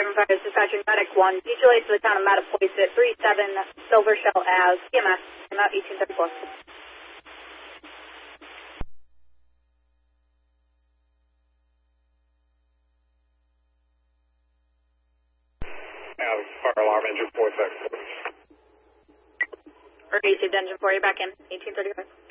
Dragon Fire dispatching medic 1. Detour to the town of Mattapoise at 37 Silver Shell as EMS. I'm out 1834. Fire alarm engine 4 Received engine 4, you're back in 1835.